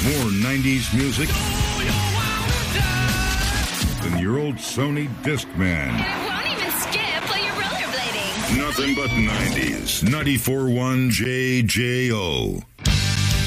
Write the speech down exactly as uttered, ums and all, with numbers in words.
More nineties music than your old Sony Discman. And it won't even skip while you're rollerblading. Nothing but nineties. ninety-four point one J J O.